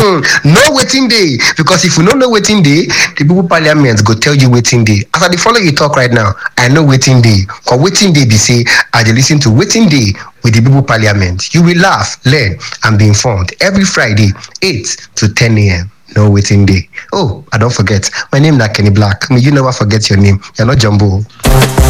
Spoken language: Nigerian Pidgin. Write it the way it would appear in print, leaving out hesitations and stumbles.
No waiting day, because if you don't know waiting day, the people parliament go tell you waiting day. As I dey follow you talk right now, I know waiting day. Cause waiting day be say I dey listen to waiting day with the people parliament. You will laugh, learn, and be informed every Friday, 8 to 10 a.m. No waiting day. Oh, I don't forget. My name is Kenny Black. May you never forget your name. You're not Jumbo.